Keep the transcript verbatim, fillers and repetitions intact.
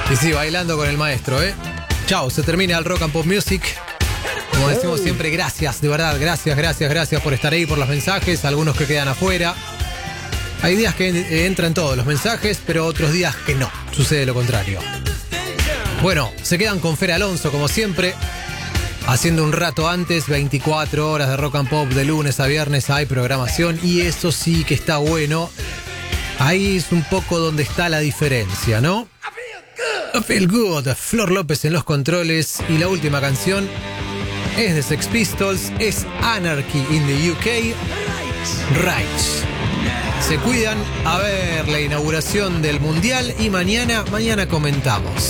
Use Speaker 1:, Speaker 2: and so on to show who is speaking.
Speaker 1: Y sí, bailando con el maestro, ¿eh? Chao, se termina el Rock and Pop Music. Como decimos siempre, gracias, de verdad, gracias, gracias, gracias por estar ahí, por los mensajes, algunos que quedan afuera. Hay días que entran todos los mensajes, pero otros días que no, sucede lo contrario. Bueno, se quedan con Fer Alonso, como siempre, haciendo un rato antes, veinticuatro horas de Rock and Pop, de lunes a viernes hay programación, y eso sí que está bueno. Ahí es un poco donde está la diferencia, ¿no? I Feel Good, Flor López en los controles, y la última canción es de Sex Pistols, es Anarchy in the U K, Right. Se cuidan, a ver la inauguración del Mundial y mañana, mañana comentamos.